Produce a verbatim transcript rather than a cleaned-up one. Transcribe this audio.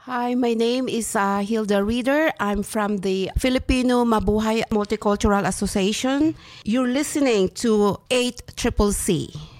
Hi, my name is uh, Hilda Reeder. I'm from the Filipino Mabuhay Multicultural Association. You're listening to eight Triple C.